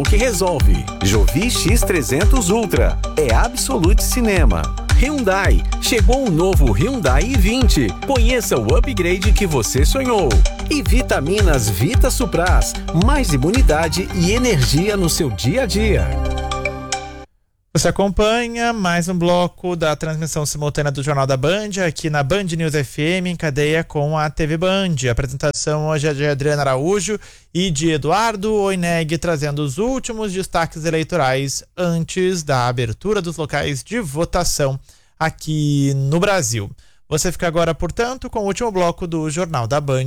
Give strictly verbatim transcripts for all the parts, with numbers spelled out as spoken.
O que resolve? Jovi X trezentos Ultra é Absolute Cinema. Hyundai, chegou o novo Hyundai i vinte. Conheça o upgrade que você sonhou. E Vitaminas Vita Supras, mais imunidade e energia no seu dia a dia. Você acompanha mais um bloco da transmissão simultânea do Jornal da Band, aqui na Band News F M, em cadeia com a T V Band. A apresentação hoje é de Adriana Araújo e de Eduardo Oineg, trazendo os últimos destaques eleitorais antes da abertura dos locais de votação aqui no Brasil. Você fica agora, portanto, com o último bloco do Jornal da Band.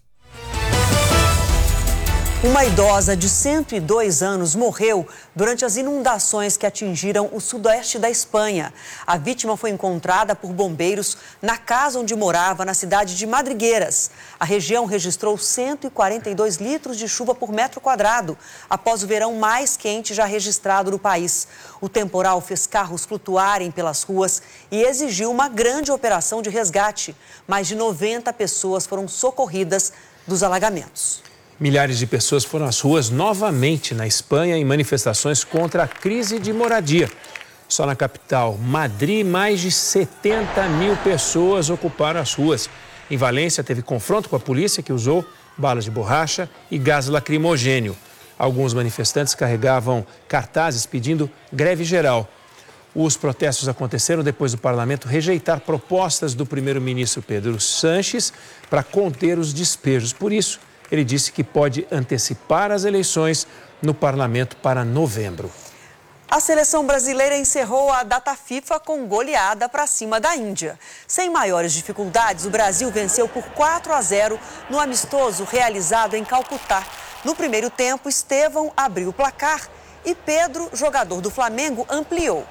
Uma idosa de cento e dois anos morreu durante as inundações que atingiram o sudoeste da Espanha. A vítima foi encontrada por bombeiros na casa onde morava, na cidade de Madrigueiras. A região registrou cento e quarenta e dois litros de chuva por metro quadrado, após o verão mais quente já registrado no país. O temporal fez carros flutuarem pelas ruas e exigiu uma grande operação de resgate. Mais de noventa pessoas foram socorridas dos alagamentos. Milhares de pessoas foram às ruas novamente na Espanha em manifestações contra a crise de moradia. Só na capital, Madrid, mais de setenta mil pessoas ocuparam as ruas. Em Valência, teve confronto com a polícia, que usou balas de borracha e gás lacrimogênio. Alguns manifestantes carregavam cartazes pedindo greve geral. Os protestos aconteceram depois do parlamento rejeitar propostas do primeiro-ministro Pedro Sánchez para conter os despejos. Por isso, ele disse que pode antecipar as eleições no parlamento para novembro. A seleção brasileira encerrou a data FIFA com goleada para cima da Índia. Sem maiores dificuldades, o Brasil venceu por quatro a zero no amistoso realizado em Calcutá. No primeiro tempo, Estevão abriu o placar e Pedro, jogador do Flamengo, ampliou.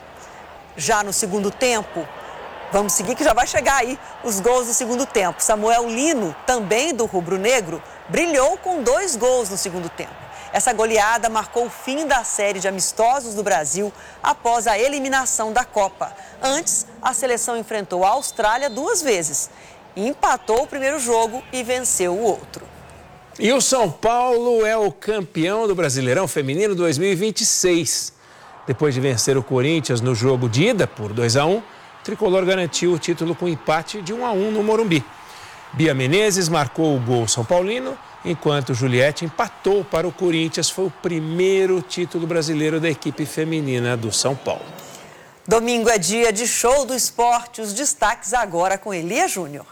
Já no segundo tempo, vamos seguir que já vai chegar aí os gols do segundo tempo. Samuel Lino, também do rubro-negro, brilhou com dois gols no segundo tempo. Essa goleada marcou o fim da série de amistosos do Brasil após a eliminação da Copa. Antes, a seleção enfrentou a Austrália duas vezes. Empatou o primeiro jogo e venceu o outro. E o São Paulo é o campeão do Brasileirão Feminino dois mil e vinte e seis. Depois de vencer o Corinthians no jogo de ida por dois a um, o tricolor garantiu o título com empate de um a um no Morumbi. Bia Menezes marcou o gol são paulino, enquanto Juliette empatou para o Corinthians. Foi o primeiro título brasileiro da equipe feminina do São Paulo. Domingo é dia de show do esporte. Os destaques agora com Elia Júnior.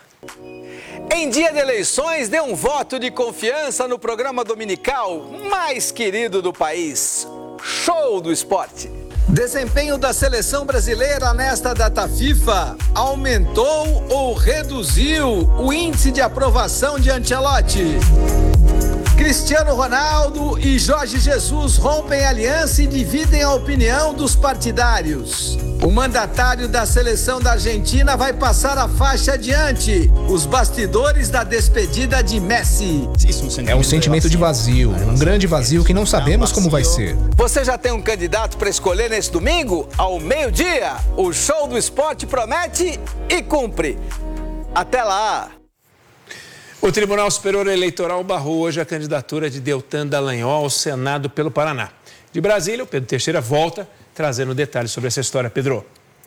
Em dia de eleições, dê um voto de confiança no programa dominical mais querido do país. Show do esporte. Desempenho da seleção brasileira nesta data FIFA aumentou ou reduziu o índice de aprovação de Ancelotti? Cristiano Ronaldo e Jorge Jesus rompem aliança e dividem a opinião dos partidários. O mandatário da seleção da Argentina vai passar a faixa adiante. Os bastidores da despedida de Messi. É um sentimento de vazio, um grande vazio que não sabemos como vai ser. Você já tem um candidato para escolher nesse domingo? Ao meio-dia, o Show do Esporte promete e cumpre. Até lá! O Tribunal Superior Eleitoral barrou hoje a candidatura de Deltan Dallagnol ao Senado pelo Paraná. De Brasília, o Pedro Teixeira volta trazendo detalhes sobre essa história. Pedro.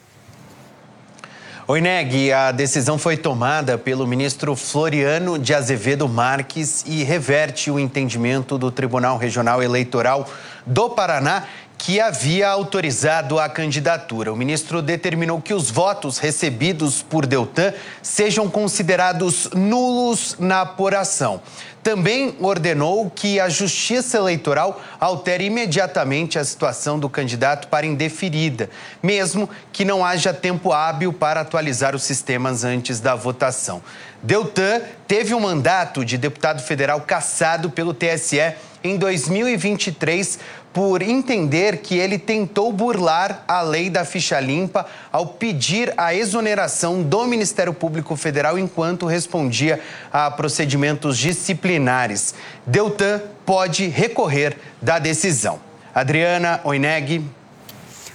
Oineg, a decisão foi tomada pelo ministro Floriano de Azevedo Marques e reverte o entendimento do Tribunal Regional Eleitoral do Paraná, que havia autorizado a candidatura. O ministro determinou que os votos recebidos por Deltan sejam considerados nulos na apuração. Também ordenou que a Justiça Eleitoral altere imediatamente a situação do candidato para indeferida, mesmo que não haja tempo hábil para atualizar os sistemas antes da votação. Deltan teve um mandato de deputado federal cassado pelo T S E em dois mil e vinte e três por entender que ele tentou burlar a lei da ficha limpa ao pedir a exoneração do Ministério Público Federal enquanto respondia a procedimentos disciplinares. Deltan pode recorrer da decisão. Adriana, Oineg.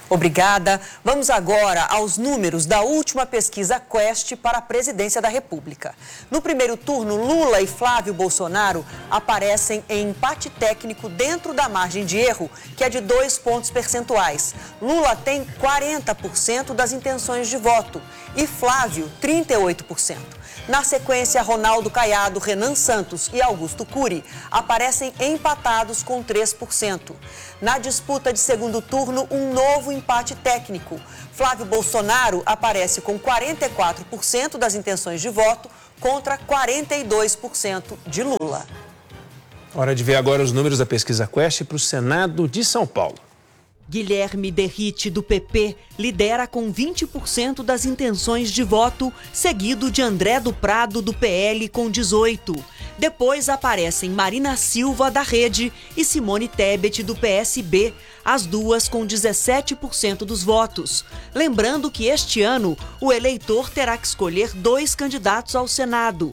Obrigada. Vamos agora aos números da última pesquisa Quest para a presidência da República. No primeiro turno, Lula e Flávio Bolsonaro aparecem em empate técnico dentro da margem de erro, que é de dois pontos percentuais. Lula tem quarenta por cento das intenções de voto e Flávio, trinta e oito por cento. Na sequência, Ronaldo Caiado, Renan Santos e Augusto Cury aparecem empatados com três por cento. Na disputa de segundo turno, um novo empate técnico. Flávio Bolsonaro aparece com quarenta e quatro por cento das intenções de voto contra quarenta e dois por cento de Lula. Hora de ver agora os números da pesquisa Quest para o Senado de São Paulo. Guilherme Derrite, do P P, lidera com vinte por cento das intenções de voto, seguido de André do Prado, do P L, com dezoito por cento. Depois aparecem Marina Silva, da Rede, e Simone Tebet, do P S B, as duas com dezessete por cento dos votos. Lembrando que este ano o eleitor terá que escolher dois candidatos ao Senado.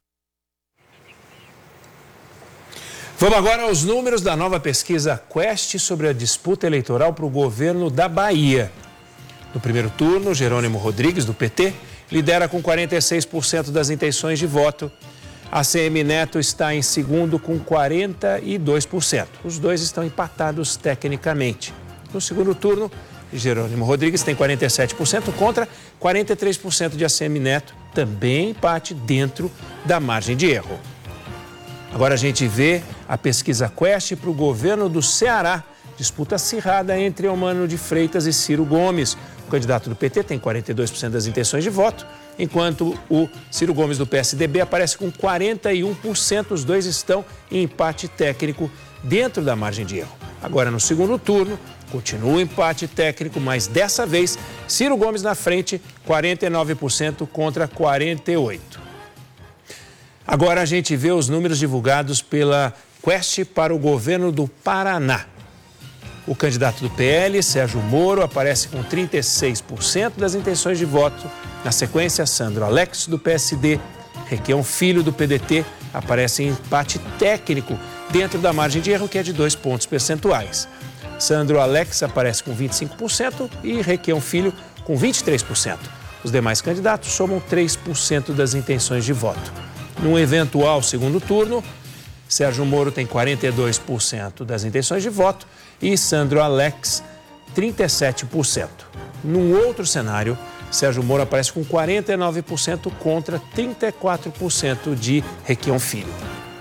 Vamos agora aos números da nova pesquisa Quest sobre a disputa eleitoral para o governo da Bahia. No primeiro turno, Jerônimo Rodrigues, do P T, lidera com quarenta e seis por cento das intenções de voto. A C M Neto está em segundo com quarenta e dois por cento. Os dois estão empatados tecnicamente. No segundo turno, Jerônimo Rodrigues tem quarenta e sete por cento contra quarenta e três por cento de A C M Neto, também empate dentro da margem de erro. Agora a gente vê a pesquisa Quest para o governo do Ceará. Disputa acirrada entre Eumano de Freitas e Ciro Gomes. O candidato do P T tem quarenta e dois por cento das intenções de voto, enquanto o Ciro Gomes do P S D B aparece com quarenta e um por cento. Os dois estão em empate técnico dentro da margem de erro. Agora no segundo turno, continua o empate técnico, mas dessa vez Ciro Gomes na frente, quarenta e nove por cento contra quarenta e oito por cento. Agora a gente vê os números divulgados pela Quest para o governo do Paraná. O candidato do P L, Sérgio Moro, aparece com trinta e seis por cento das intenções de voto. Na sequência, Sandro Alex, do P S D, Requião Filho, do P D T, aparece em empate técnico dentro da margem de erro, que é de dois pontos percentuais. Sandro Alex aparece com vinte e cinco por cento e Requião Filho com vinte e três por cento. Os demais candidatos somam três por cento das intenções de voto. Num eventual segundo turno, Sérgio Moro tem quarenta e dois por cento das intenções de voto e Sandro Alex, trinta e sete por cento. Num outro cenário, Sérgio Moro aparece com quarenta e nove por cento contra trinta e quatro por cento de Requião Filho.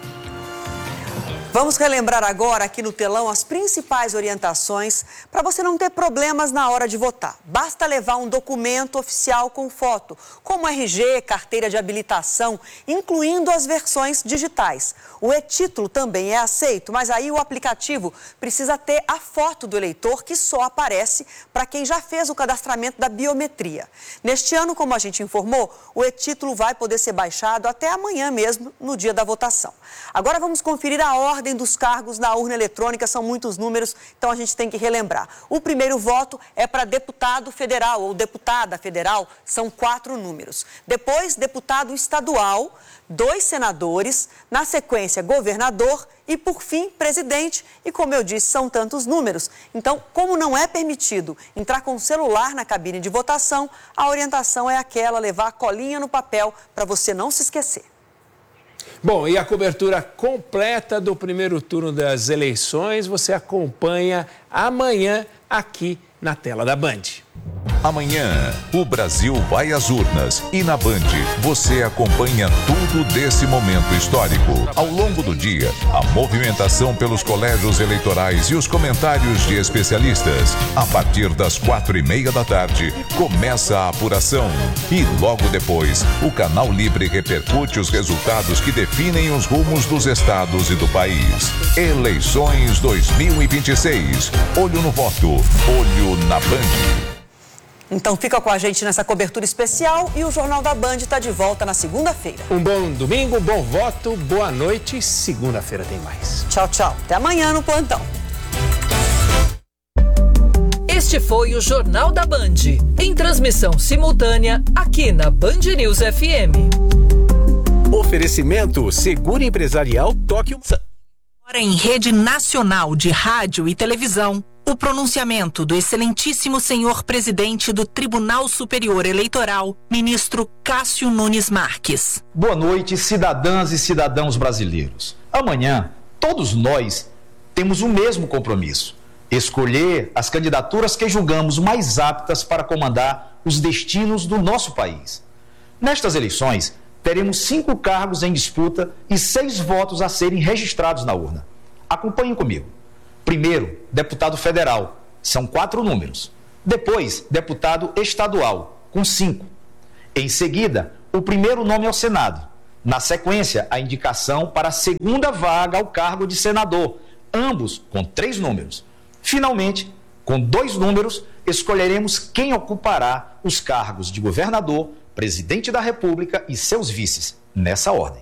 Vamos relembrar agora aqui no telão as principais orientações para você não ter problemas na hora de votar. Basta levar um documento oficial com foto, como R G, carteira de habilitação, incluindo as versões digitais. O e-título também é aceito, mas aí o aplicativo precisa ter a foto do eleitor, que só aparece para quem já fez o cadastramento da biometria. Neste ano, como a gente informou, o e-título vai poder ser baixado até amanhã mesmo, no dia da votação. Agora vamos conferir a ordem dos cargos na urna eletrônica, são muitos números, então a gente tem que relembrar. O primeiro voto é para deputado federal ou deputada federal, são quatro números. Depois, deputado estadual, dois senadores, na sequência, governador e, por fim, presidente. E, como eu disse, são tantos números. Então, como não é permitido entrar com o celular na cabine de votação, a orientação é aquela, levar a colinha no papel para você não se esquecer. Bom, e a cobertura completa do primeiro turno das eleições você acompanha amanhã aqui na tela da Band. Amanhã, o Brasil vai às urnas e na Band você acompanha tudo desse momento histórico. Ao longo do dia, a movimentação pelos colégios eleitorais e os comentários de especialistas. A partir das quatro e meia da tarde, começa a apuração. E logo depois, o Canal Livre repercute os resultados que definem os rumos dos estados e do país. Eleições dois mil e vinte e seis. Olho no voto, olho na Band. Então fica com a gente nessa cobertura especial e o Jornal da Band está de volta na segunda-feira. Um bom domingo, bom voto, boa noite. Segunda-feira tem mais. Tchau, tchau. Até amanhã no plantão. Este foi o Jornal da Band, em transmissão simultânea aqui na Band News F M. Oferecimento Seguro Empresarial Tóquio. Em rede nacional de rádio e televisão, o pronunciamento do excelentíssimo senhor presidente do Tribunal Superior Eleitoral, ministro Cássio Nunes Marques. Boa noite, cidadãs e cidadãos brasileiros. Amanhã, todos nós temos o mesmo compromisso: escolher as candidaturas que julgamos mais aptas para comandar os destinos do nosso país. Nestas eleições, teremos cinco cargos em disputa e seis votos a serem registrados na urna. Acompanhem comigo. Primeiro, deputado federal, são quatro números. Depois, deputado estadual, com cinco. Em seguida, o primeiro nome ao Senado. Na sequência, a indicação para a segunda vaga ao cargo de senador, ambos com três números. Finalmente, com dois números, escolheremos quem ocupará os cargos de governador, presidente da República e seus vices, nessa ordem.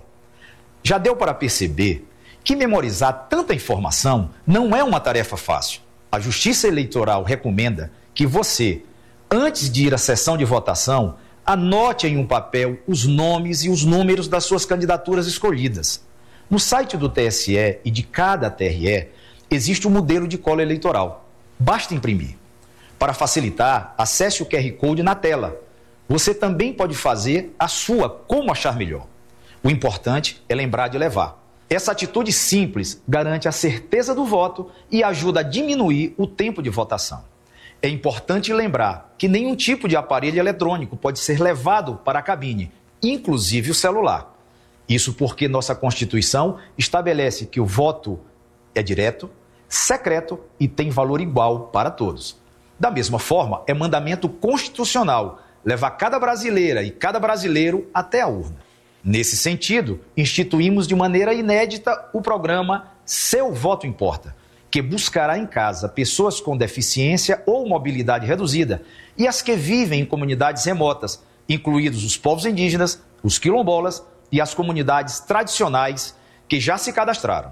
Já deu para perceber que memorizar tanta informação não é uma tarefa fácil. A Justiça Eleitoral recomenda que você, antes de ir à sessão de votação, anote em um papel os nomes e os números das suas candidaturas escolhidas. No site do T S E e de cada T R E, existe um modelo de cola eleitoral. Basta imprimir. Para facilitar, acesse o Q R Code na tela. Você também pode fazer a sua como achar melhor. O importante é lembrar de levar. Essa atitude simples garante a certeza do voto e ajuda a diminuir o tempo de votação. É importante lembrar que nenhum tipo de aparelho eletrônico pode ser levado para a cabine, inclusive o celular. Isso porque nossa Constituição estabelece que o voto é direto, secreto e tem valor igual para todos. Da mesma forma, é mandamento constitucional levar cada brasileira e cada brasileiro até a urna. Nesse sentido, instituímos de maneira inédita o programa Seu Voto Importa, que buscará em casa pessoas com deficiência ou mobilidade reduzida e as que vivem em comunidades remotas, incluídos os povos indígenas, os quilombolas e as comunidades tradicionais que já se cadastraram.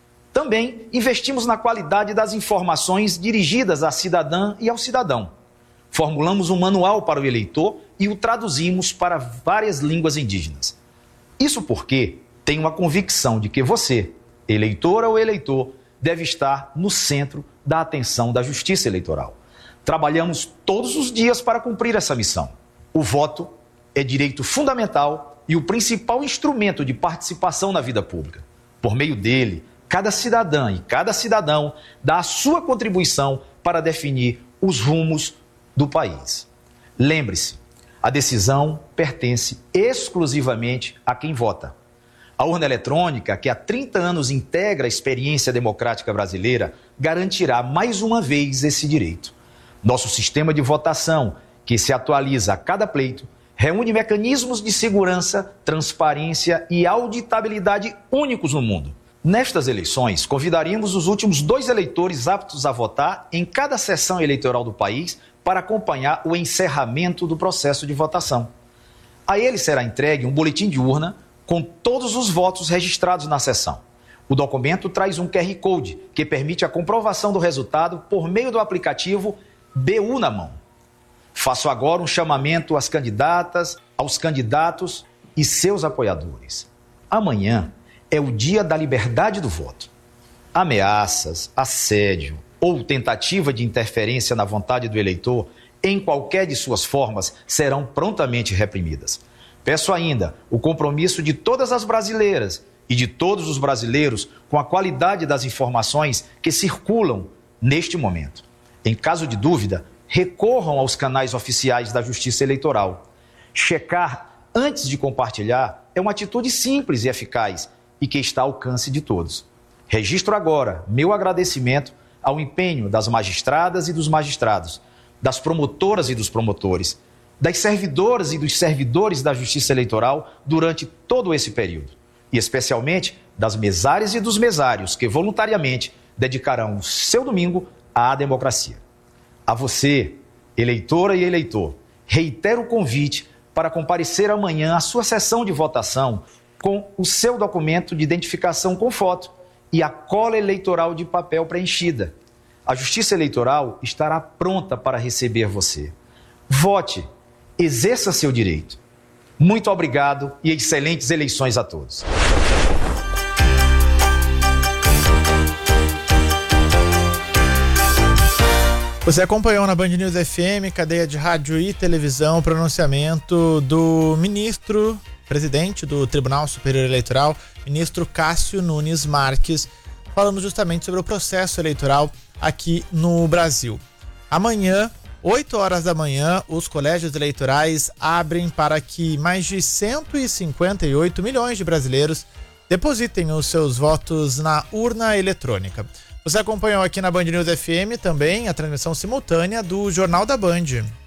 Também investimos na qualidade das informações dirigidas à cidadã e ao cidadão. Formulamos um manual para o eleitor e o traduzimos para várias línguas indígenas. Isso porque tenho uma convicção de que você, eleitora ou eleitor, deve estar no centro da atenção da Justiça Eleitoral. Trabalhamos todos os dias para cumprir essa missão. O voto é direito fundamental e o principal instrumento de participação na vida pública. Por meio dele, cada cidadã e cada cidadão dá a sua contribuição para definir os rumos do país. Lembre-se, a decisão pertence exclusivamente a quem vota. A urna eletrônica, que há trinta anos integra a experiência democrática brasileira, garantirá mais uma vez esse direito. Nosso sistema de votação, que se atualiza a cada pleito, reúne mecanismos de segurança, transparência e auditabilidade únicos no mundo. Nestas eleições, convidaríamos os últimos dois eleitores aptos a votar em cada sessão eleitoral do país para acompanhar o encerramento do processo de votação. A ele será entregue um boletim de urna com todos os votos registrados na sessão. O documento traz um Q R Code que permite a comprovação do resultado por meio do aplicativo B U na mão. Faço agora um chamamento às candidatas, aos candidatos e seus apoiadores. Amanhã é o dia da liberdade do voto. Ameaças, assédio ou tentativa de interferência na vontade do eleitor, em qualquer de suas formas, serão prontamente reprimidas. Peço ainda o compromisso de todas as brasileiras e de todos os brasileiros com a qualidade das informações que circulam neste momento. Em caso de dúvida, recorram aos canais oficiais da Justiça Eleitoral. Checar antes de compartilhar é uma atitude simples e eficaz e que está ao alcance de todos. Registro agora meu agradecimento ao empenho das magistradas e dos magistrados, das promotoras e dos promotores, das servidoras e dos servidores da Justiça Eleitoral durante todo esse período, e especialmente das mesárias e dos mesários que voluntariamente dedicarão o seu domingo à democracia. A você, eleitora e eleitor, reitero o convite para comparecer amanhã à sua sessão de votação com o seu documento de identificação com foto e a cola eleitoral de papel preenchida. A Justiça Eleitoral estará pronta para receber você. Vote, exerça seu direito. Muito obrigado e excelentes eleições a todos. Você acompanhou na Band News F M, cadeia de rádio e televisão, o pronunciamento do ministro, presidente do Tribunal Superior Eleitoral, ministro Cássio Nunes Marques, falando justamente sobre o processo eleitoral aqui no Brasil. Amanhã, oito horas da manhã, os colégios eleitorais abrem para que mais de cento e cinquenta e oito milhões de brasileiros depositem os seus votos na urna eletrônica. Você acompanhou aqui na Band News F M também a transmissão simultânea do Jornal da Band.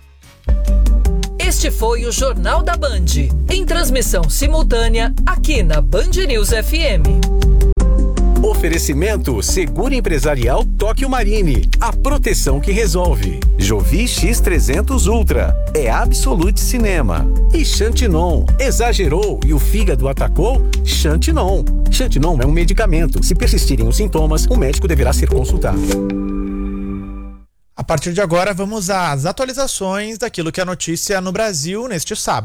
Este foi o Jornal da Band, em transmissão simultânea aqui na Band News F M. Oferecimento Seguro Empresarial Tóquio Marine, a proteção que resolve. Jovi X trezentos Ultra, é Absolute Cinema. E Xantinon, exagerou e o fígado atacou? Xantinon. Xantinon é um medicamento. Se persistirem os sintomas, o médico deverá ser consultado. A partir de agora, vamos às atualizações daquilo que é notícia no Brasil neste sábado.